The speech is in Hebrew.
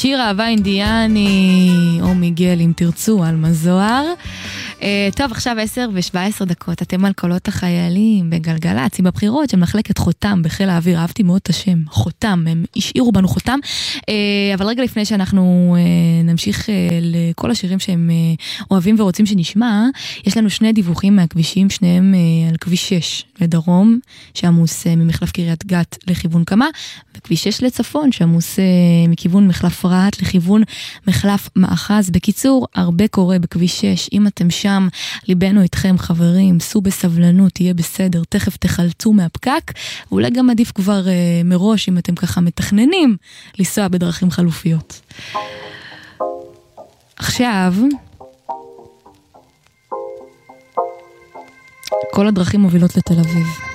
שיר אהבה אינדיאני, או מיגל אם תרצו, על מזוהר. טוב, עכשיו 10:17, אתם על קולות החיילים בגלגלצ, עם הבחירות של מחלקת חותם בחיל האוויר, אהבתי מאוד את השם, חותם, הם השאירו בנו חותם, אבל רגע לפני שאנחנו נמשיך לכל השירים שהם אוהבים ורוצים שנשמע, יש לנו שני דיווחים מהכבישים, שניהם על כביש 6 לדרום, שעמוס ממחלף קריית גת לכיוון קמה, וכביש 6 לצפון, שעמוס מכיוון מחלף רעת לכיוון מחלף מאחז. בקיצור, הרבה קורה בכביש 6, אם אתם שם, ליבנו איתכם חברים, סעו בסבלנות, תהיה בסדר, תכף תחלצו מהפקק, ואולי גם עדיף כבר מראש, אם אתם ככה מתכננים, לנסוע בדרכים חלופיות. עכשיו, כל הדרכים מובילות לתל אביב.